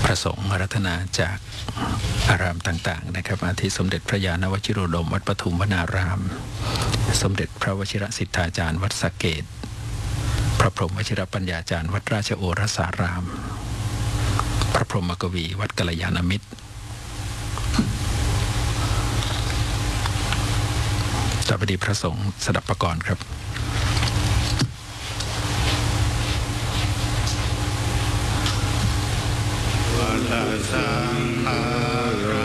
ระสงฆ์รัตนาจากอารามต่างๆนะครับอาทิสมเด็จพระญาณวชิโรดมวัดปทุมวนารามสมเด็จพระวชิรสิทธาจารย์วัดสะเกษพระพรหมวชิรปัญญาจารย์วัดราชโอรสารามพระพรหมกวีวัดกัลยาณมิตรต่อไปดีพระสงฆ์สดับประกรณ์ครับวัฏสังขารา